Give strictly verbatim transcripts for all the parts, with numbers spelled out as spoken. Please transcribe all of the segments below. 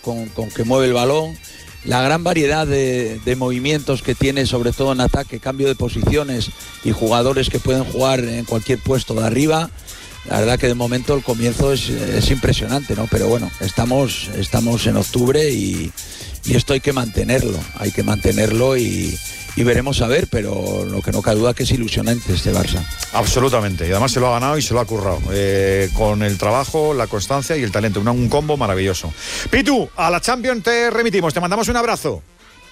con, con que mueve el balón, la gran variedad de, de movimientos que tiene, sobre todo en ataque, cambio de posiciones y jugadores que pueden jugar en cualquier puesto de arriba. La verdad que de momento el comienzo es, es impresionante, ¿no? Pero bueno, estamos, estamos en octubre y, y esto hay que mantenerlo, hay que mantenerlo y, y veremos a ver, pero lo que no cabe duda que es ilusionante este Barça. Absolutamente, y además se lo ha ganado y se lo ha currado, eh, con el trabajo, la constancia y el talento, un, un combo maravilloso. Pitu, a la Champions te remitimos, te mandamos un abrazo.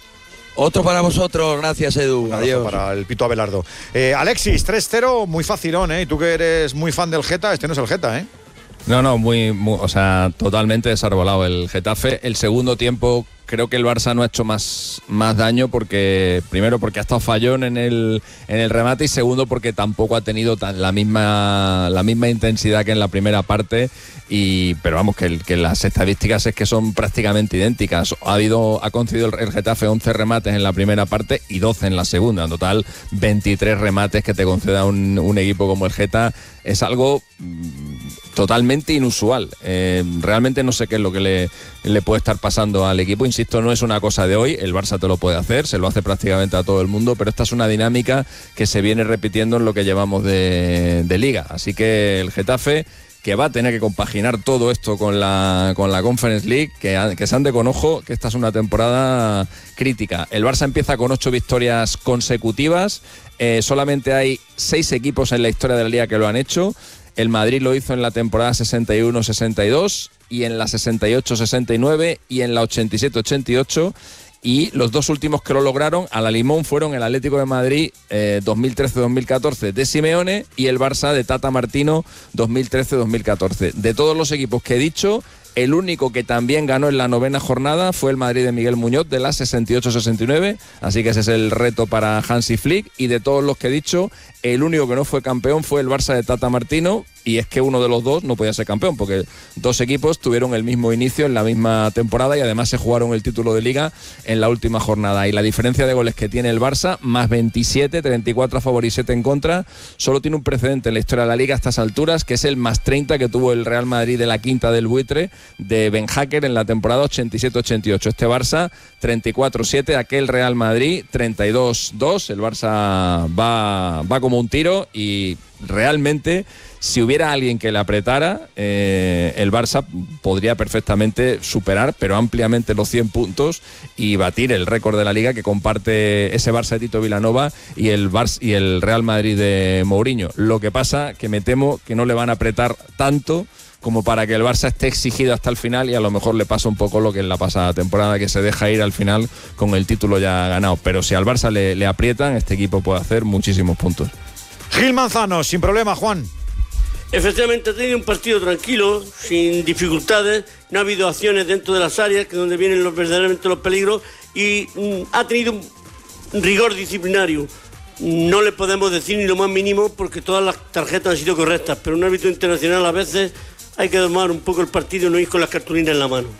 Otro para vosotros, gracias Edu, adiós. Para el Pito Abelardo. Eh, Alexis, tres cero, muy facilón, ¿eh? Tú que eres muy fan del Geta, este no es el Geta, ¿eh? No, no, muy, muy, o sea, totalmente desarbolado el Getafe. El segundo tiempo creo que el Barça no ha hecho más, más daño porque, primero porque ha estado fallón en el, en el remate y segundo porque tampoco ha tenido tan, la misma la misma intensidad que en la primera parte. Y, pero vamos, que, el, que las estadísticas es que son prácticamente idénticas. Ha habido, ha concedido el, el Getafe once remates en la primera parte y doce en la segunda. En total, veintitrés remates que te conceda un, un equipo como el Geta. Es algo mmm, totalmente inusual. Eh, realmente no sé qué es lo que le, le puede estar pasando al equipo. Insisto, no es una cosa de hoy. El Barça te lo puede hacer, se lo hace prácticamente a todo el mundo, pero esta es una dinámica que se viene repitiendo en lo que llevamos de, de Liga. Así que el Getafe, que va a tener que compaginar todo esto con la, con la Conference League, que, que se ande con ojo, que esta es una temporada crítica. El Barça empieza con ocho victorias consecutivas, eh, solamente hay seis equipos en la historia de la Liga que lo han hecho. El Madrid lo hizo en la temporada sesenta y uno sesenta y dos y en la sesenta y ocho sesenta y nueve y en la ochenta y siete ochenta y ocho. Y los dos últimos que lo lograron a la limón fueron el Atlético de Madrid eh, dos mil trece dos mil catorce de Simeone y el Barça de Tata Martino dos mil trece dos mil catorce. De todos los equipos que he dicho, el único que también ganó en la novena jornada fue el Madrid de Miguel Muñoz de la sesenta y ocho sesenta y nueve, así que ese es el reto para Hansi Flick. Y de todos los que he dicho, el único que no fue campeón fue el Barça de Tata Martino, y es que uno de los dos no podía ser campeón porque dos equipos tuvieron el mismo inicio en la misma temporada y además se jugaron el título de Liga en la última jornada. Y la diferencia de goles que tiene el Barça, más veintisiete, treinta y cuatro a favor y siete en contra, solo tiene un precedente en la historia de la Liga a estas alturas, que es el más treinta que tuvo el Real Madrid de la quinta del buitre de Ben Hacker en la temporada ochenta y siete ochenta y ocho. Este Barça treinta y cuatro siete, aquel Real Madrid treinta y dos dos. El Barça va, va como un tiro y realmente, si hubiera alguien que le apretara, eh, el Barça podría perfectamente superar, pero ampliamente, los cien puntos y batir el récord de la Liga que comparte ese Barça de Tito Vilanova y el Barça y el Real Madrid de Mourinho. Lo que pasa que me temo que no le van a apretar tanto como para que el Barça esté exigido hasta el final y a lo mejor le pasa un poco lo que en la pasada temporada, que se deja ir al final con el título ya ganado. Pero si al Barça le, le aprietan, este equipo puede hacer muchísimos puntos. Gil Manzano, sin problema, Juan. Efectivamente, ha tenido un partido tranquilo, sin dificultades, no ha habido acciones dentro de las áreas, que es donde vienen los, verdaderamente los peligros, y mm, ha tenido un rigor disciplinario. No le podemos decir ni lo más mínimo porque todas las tarjetas han sido correctas, pero un árbitro internacional a veces hay que domar un poco el partido y no ir con las cartulinas en la mano.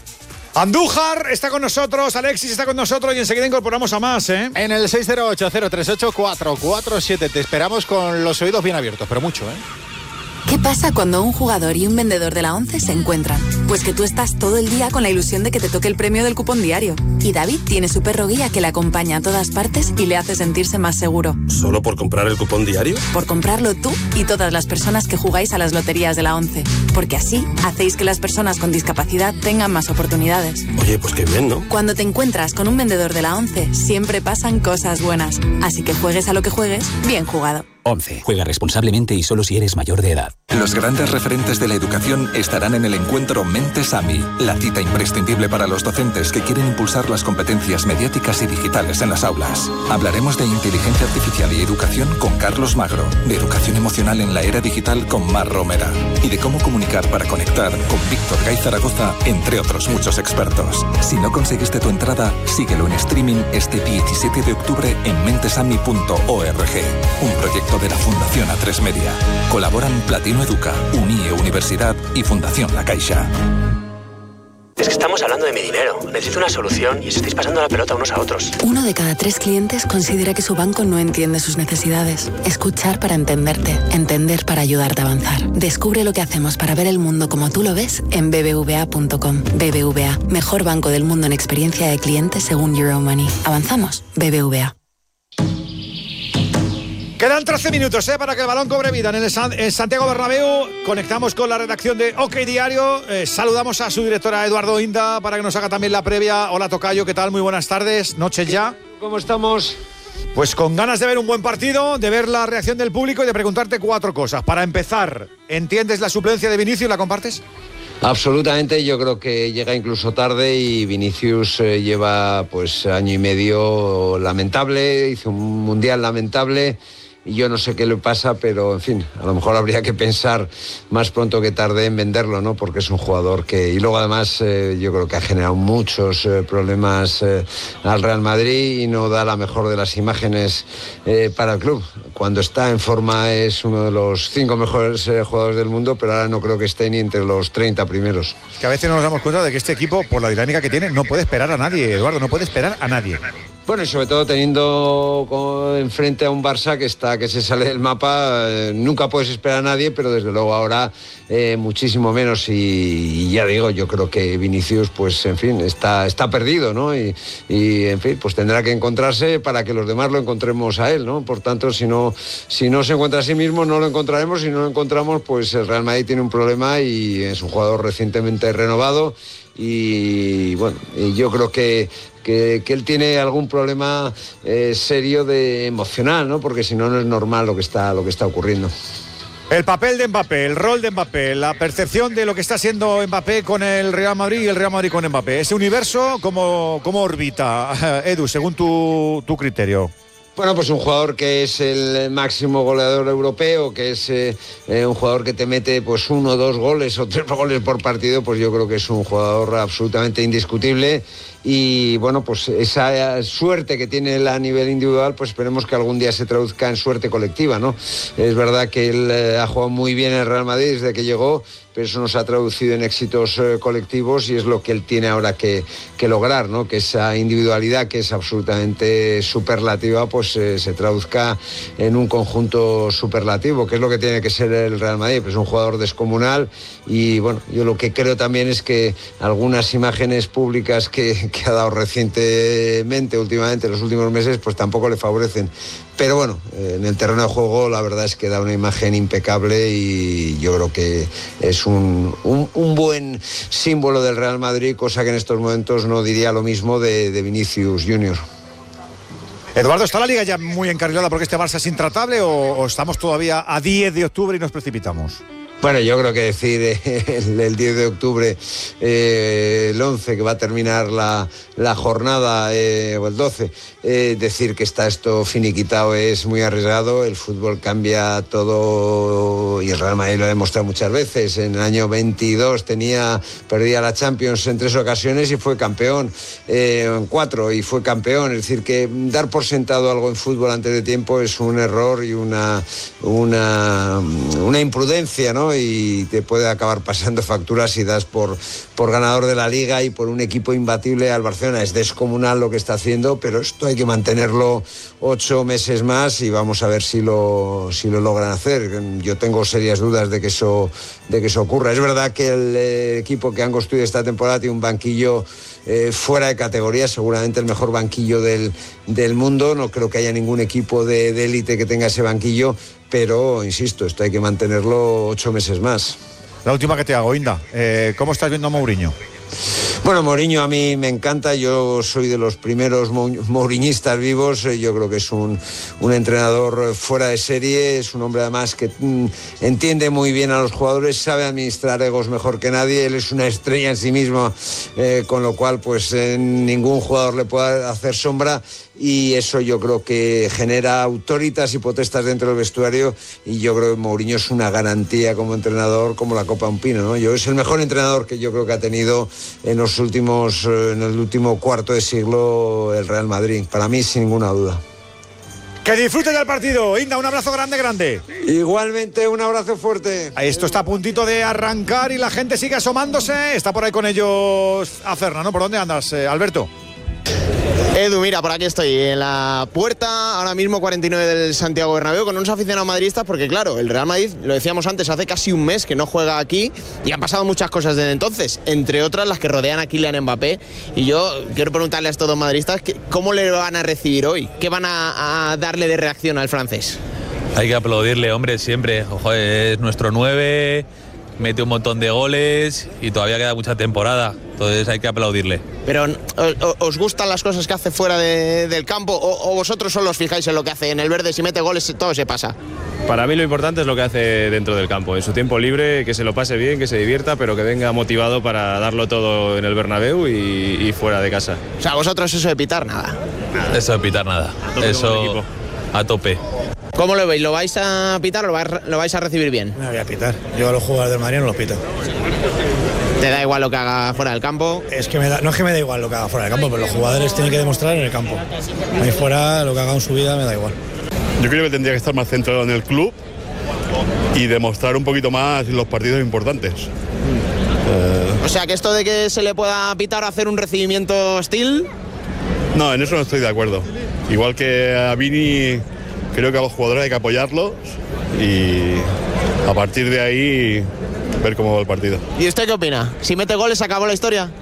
Andújar está con nosotros, Alexis está con nosotros y enseguida incorporamos a más, ¿eh? En el seis cero ocho cero tres ocho cuatro cuatro siete te esperamos con los oídos bien abiertos, pero mucho, ¿eh? ¿Qué pasa cuando un jugador y un vendedor de la ONCE se encuentran? Pues que tú estás todo el día con la ilusión de que te toque el premio del cupón diario. Y David tiene su perro guía que le acompaña a todas partes y le hace sentirse más seguro. ¿Solo por comprar el cupón diario? Por comprarlo tú y todas las personas que jugáis a las loterías de la ONCE. Porque así hacéis que las personas con discapacidad tengan más oportunidades. Oye, pues qué bien, ¿no? Cuando te encuentras con un vendedor de la ONCE, siempre pasan cosas buenas. Así que juegues a lo que juegues, bien jugado. ONCE. Juega responsablemente y solo si eres mayor de edad. Los grandes referentes de la educación estarán en el encuentro Mentes AMI, la cita imprescindible para los docentes que quieren impulsar las competencias mediáticas y digitales en las aulas. Hablaremos de inteligencia artificial y educación con Carlos Magro, de educación emocional en la era digital con Mar Romera y de cómo comunicar para conectar con Víctor Gay Zaragoza, entre otros muchos expertos. Si no conseguiste tu entrada, síguelo en streaming este diecisiete de octubre en mentesami punto org, un proyecto de la Fundación A tres Media. Colaboran Platino Educa, Unie Universidad y Fundación La Caixa. Es que estamos hablando de mi dinero. Necesito una solución y os estáis pasando la pelota unos a otros. Uno de cada tres clientes considera que su banco no entiende sus necesidades. Escuchar para entenderte. Entender para ayudarte a avanzar. Descubre lo que hacemos para ver el mundo como tú lo ves en b b v a punto com. B B V A, mejor banco del mundo en experiencia de clientes según Euromoney. Avanzamos. B B V A. Quedan trece minutos ¿eh? para que el balón cobre vida en el San, en Santiago Bernabéu. Conectamos con la redacción de OK Diario. Eh, saludamos a su directora Eduardo Inda para que nos haga también la previa. Hola Tocayo, ¿qué tal? Muy buenas tardes. Noches ya. ¿Cómo estamos? Pues con ganas de ver un buen partido, de ver la reacción del público y de preguntarte cuatro cosas. Para empezar, ¿entiendes la suplencia de Vinicius? ¿La compartes? Absolutamente, yo creo que llega incluso tarde y Vinicius eh, lleva pues año y medio lamentable, hizo un mundial lamentable. Y yo no sé qué le pasa, pero en fin, a lo mejor habría que pensar más pronto que tarde en venderlo, ¿no? Porque es un jugador que... Y luego además eh, yo creo que ha generado muchos eh, problemas eh, al Real Madrid y no da la mejor de las imágenes eh, para el club. Cuando está en forma es uno de los cinco mejores eh, jugadores del mundo, pero ahora no creo que esté ni entre los treinta primeros. Es que a veces no nos damos cuenta de que este equipo, por la dinámica que tiene, no puede esperar a nadie, Eduardo, no puede esperar a nadie. Bueno, y sobre todo teniendo enfrente a un Barça que está que se sale del mapa, eh, nunca puedes esperar a nadie, pero desde luego ahora eh, muchísimo menos y, y ya digo, yo creo que Vinicius, pues en fin, está, está perdido, ¿no? Y, y en fin, pues tendrá que encontrarse para que los demás lo encontremos a él, ¿no? Por tanto, si no, si no se encuentra a sí mismo, no lo encontraremos, si no lo encontramos, pues el Real Madrid tiene un problema y es un jugador recientemente renovado y bueno, y yo creo que Que, que él tiene algún problema eh, serio de emocional, ¿no? Porque si no, no es normal lo que está, lo que está ocurriendo. El papel de Mbappé, el rol de Mbappé, la percepción de lo que está siendo Mbappé con el Real Madrid y el Real Madrid con Mbappé. Ese universo, ¿cómo, cómo orbita, Edu, según tu, tu criterio? Bueno, pues un jugador que es el máximo goleador europeo, que es eh, eh, un jugador que te mete pues uno, dos goles o tres goles por partido, pues yo creo que es un jugador absolutamente indiscutible. Y bueno, pues esa suerte que tiene él a nivel individual, pues esperemos que algún día se traduzca en suerte colectiva, ¿no? Es verdad que él eh, ha jugado muy bien en el Real Madrid desde que llegó, pero eso nos ha traducido en éxitos eh, colectivos y es lo que él tiene ahora que, que lograr, ¿no? Que esa individualidad que es absolutamente superlativa, pues eh, se traduzca en un conjunto superlativo, que es lo que tiene que ser el Real Madrid. Pues es un jugador descomunal y bueno, yo lo que creo también es que algunas imágenes públicas que que ha dado recientemente, últimamente, en los últimos meses, pues tampoco le favorecen. Pero bueno, en el terreno de juego la verdad es que da una imagen impecable y yo creo que es un, un, un buen símbolo del Real Madrid, cosa que en estos momentos no diría lo mismo de, de Vinicius Junior. Eduardo, ¿está la liga ya muy encarrilada porque este Barça es intratable o, o estamos todavía a diez de octubre y nos precipitamos? Bueno, yo creo que decir eh, el, el diez de octubre, eh, el once, que va a terminar la, la jornada, eh, o el doce, eh, decir que está esto finiquitado es muy arriesgado. El fútbol cambia todo y el Real Madrid lo ha demostrado muchas veces. En el año veintidós tenía, perdía la Champions en tres ocasiones y fue campeón, eh, en cuatro y fue campeón. Es decir, que dar por sentado algo en fútbol antes de tiempo es un error y una, una, una imprudencia, ¿no? Y te puede acabar pasando facturas si das por, por ganador de la Liga y por un equipo imbatible al Barcelona. Es descomunal lo que está haciendo, pero esto hay que mantenerlo ocho meses más y vamos a ver si lo, si lo logran hacer. Yo tengo serias dudas de que eso, de que eso ocurra. Es verdad que el eh, equipo que han construido esta temporada tiene un banquillo eh, fuera de categoría, seguramente el mejor banquillo del, del mundo. No creo que haya ningún equipo de, de élite que tenga ese banquillo, pero, insisto, esto hay que mantenerlo ocho meses más. La última que te hago, Inda, eh, ¿cómo estás viendo a Mourinho? Bueno, Mourinho a mí me encanta, yo soy de los primeros mouriñistas vivos, yo creo que es un, un entrenador fuera de serie, es un hombre además que mm, entiende muy bien a los jugadores, sabe administrar egos mejor que nadie, él es una estrella en sí mismo, eh, con lo cual pues eh, ningún jugador le puede hacer sombra y eso yo creo que genera autoritas y potestas dentro del vestuario y yo creo que Mourinho es una garantía como entrenador, como la copa de un pino, ¿no? Yo es el mejor entrenador que yo creo que ha tenido en los últimos, en el último cuarto de siglo el Real Madrid, para mí sin ninguna duda. Que disfruten del partido. Inda, un abrazo grande, grande. Igualmente, un abrazo fuerte. Esto está a puntito de arrancar y la gente sigue asomándose. Está por ahí con ellos Acerna, ¿no? ¿Por dónde andas, eh, Alberto? Edu, mira, por aquí estoy, en la puerta, ahora mismo cuarenta y nueve del Santiago Bernabéu, con unos aficionados madridistas, porque claro, el Real Madrid, lo decíamos antes, hace casi un mes que no juega aquí y han pasado muchas cosas desde entonces, entre otras las que rodean a Kylian Mbappé. Y yo quiero preguntarle a estos dos madridistas, ¿cómo le van a recibir hoy? ¿Qué van a, a darle de reacción al francés? Hay que aplaudirle, hombre, siempre. Ojo, es nuestro nueve, mete un montón de goles y todavía queda mucha temporada, entonces hay que aplaudirle. Pero ¿os gustan las cosas que hace fuera de, del campo o, o vosotros solo os fijáis en lo que hace en el verde? Si mete goles todo se pasa. Para mí lo importante es lo que hace dentro del campo, en su tiempo libre, que se lo pase bien, que se divierta, pero que venga motivado para darlo todo en el Bernabéu y, y fuera de casa. O sea, vosotros eso de pitar, nada. nada. Eso de pitar, nada. Eso a tope. ¿Cómo lo veis? ¿Lo vais a pitar o lo vais, lo vais a recibir bien? No voy a pitar. Yo a los jugadores del Madrid no los pito. ¿Te da igual lo que haga fuera del campo? Es que me da, no es que me da igual lo que haga fuera del campo, pero los jugadores tienen que demostrar en el campo. Ahí fuera, lo que haga en su vida me da igual. Yo creo que tendría que estar más centrado en el club y demostrar un poquito más en los partidos importantes. Eh... O sea, que esto de que se le pueda pitar o hacer un recibimiento hostil... No, en eso no estoy de acuerdo. Igual que a Vini, creo que a los jugadores hay que apoyarlos y a partir de ahí ver cómo va el partido. ¿Y usted qué opina? ¿Si mete goles se acabó la historia?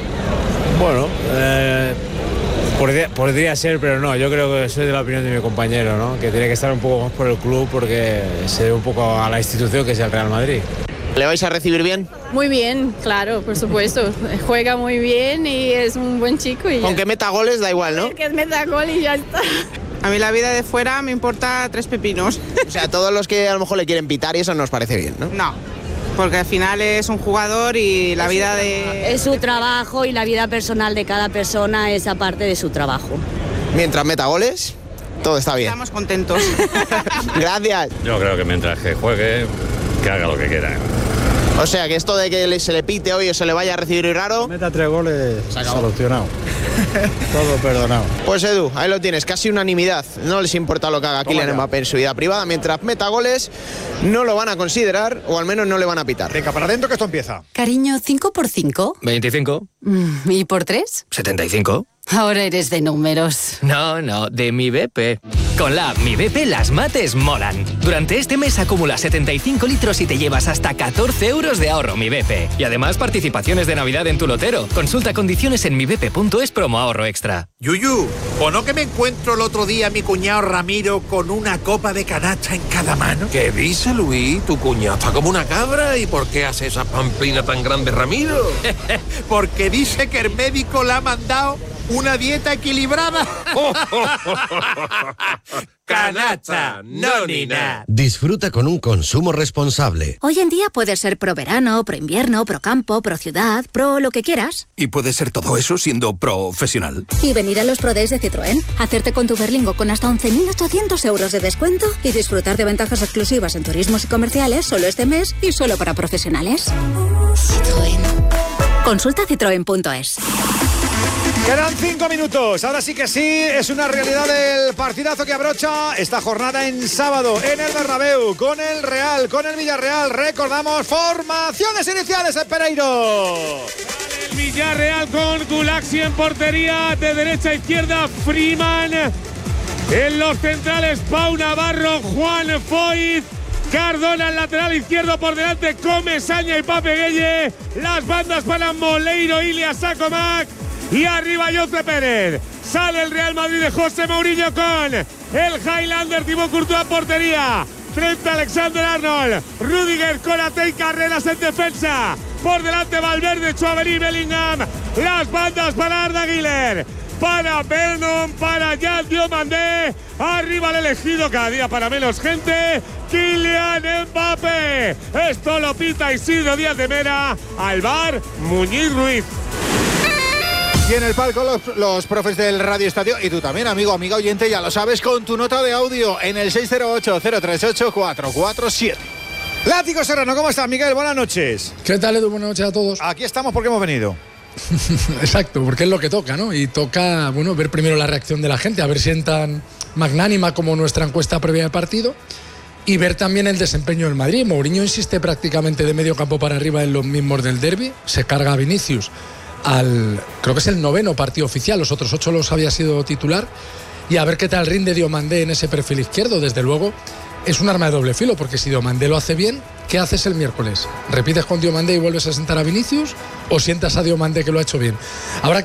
Bueno, eh, podría, podría ser, pero no. Yo creo que soy de la opinión de mi compañero, ¿no? Que tiene que estar un poco más por el club porque se debe un poco a la institución que es el Real Madrid. ¿Le vais a recibir bien? Muy bien, claro, por supuesto. Juega muy bien y es un buen chico. Y Con que meta goles da igual, ¿no? Que meta gol y ya está. A mí la vida de fuera me importa tres pepinos. O sea, todos los que a lo mejor le quieren pitar y eso nos parece bien, ¿no? No, porque al final es un jugador y la vida de... Es su trabajo y la vida personal de cada persona es aparte de su trabajo. Mientras meta goles, todo está bien. Estamos contentos. Gracias. Yo creo que mientras que juegue, que haga lo que quiera. O sea, que esto de que se le pite hoy o se le vaya a recibir raro... Meta tres goles, solucionado. Todo perdonado. Pues Edu, ahí lo tienes, casi unanimidad. No les importa lo que haga Kylian Mbappé en su vida privada. Mientras meta goles, no lo van a considerar o al menos no le van a pitar. Venga, para adentro que esto empieza. Cariño, ¿cinco por cinco? veinticinco. Mm, ¿Y por tres? setenta y cinco. Ahora eres de números. No, no, de Mi B P. Con la app Mi B P las mates molan. Durante este mes acumula setenta y cinco litros y te llevas hasta catorce euros de ahorro Mi B P. Y además participaciones de Navidad en tu lotero. Consulta condiciones en mibp punto es promo ahorro extra. Yuyu, ¿o no que me encuentro el otro día a mi cuñado Ramiro con una copa de canasta en cada mano? ¿Qué dice, Luis? Tu cuñado está como una cabra. ¿Y por qué hace esa pamplina tan grande, Ramiro? Porque dice que el médico le ha mandado una dieta equilibrada. Canasta, no ni nada. Disfruta con un consumo responsable. Hoy en día puedes ser pro verano, pro invierno, pro campo, pro ciudad, pro lo que quieras. Y puedes ser todo eso siendo profesional. Y venir a los Pro Days de Citroën, hacerte con tu Berlingo con hasta once mil ochocientos euros de descuento y disfrutar de ventajas exclusivas en turismos y comerciales solo este mes y solo para profesionales. Citroën. Consulta citroen punto es. Quedan cinco minutos, ahora sí que sí, es una realidad el partidazo que abrocha esta jornada en sábado en el Bernabéu, con el Real, con el Villarreal. Recordamos, formaciones iniciales en Pereiro. El Villarreal con Gulaxi en portería, de derecha a izquierda Freeman. En los centrales Pau Navarro, Juan Foyt. Cardona al lateral izquierdo, por delante Comesaña y Pape Gueye. Las bandas para Moleiro, Ilias Sacomac. Y arriba José Pérez. Sale el Real Madrid de José Mourinho con el Highlander Thibaut Courtois en portería. Frente a Alexander Arnold. Rudiger, Konaté y Carreras en defensa. Por delante Valverde, Tchouaméni, Bellingham. Las bandas para Arda Güler. Para Vernon, para Jan Diomandé. Arriba el elegido, cada día para menos gente, Kylian Mbappé. Esto lo pita Isidro Díaz de Mera. Al bar, Muñiz Ruiz. Y en el palco los, los profes del Radio Estadio. Y tú también, amigo, amiga oyente, ya lo sabes, con tu nota de audio en el seis cero ocho, cero tres ocho, cuatro cuatro siete. Látigo Serrano, ¿cómo estás, Miguel? Buenas noches. ¿Qué tal, Edu? Buenas noches a todos. Aquí estamos porque hemos venido. Exacto, porque es lo que toca, ¿no? Y toca, bueno, ver primero la reacción de la gente, a ver si es tan magnánima como nuestra encuesta previa del partido, y ver también el desempeño del Madrid. Mourinho insiste prácticamente de medio campo para arriba en los mismos del derbi, se carga a Vinicius al, creo que es el noveno partido oficial, los otros ocho los había sido titular, y a ver qué tal rinde Diomandé en ese perfil izquierdo. Desde luego es un arma de doble filo, porque si Diomandé lo hace bien, ¿qué haces el miércoles? ¿Repites con Diomandé y vuelves a sentar a Vinicius o sientas a Diomandé que lo ha hecho bien? Habrá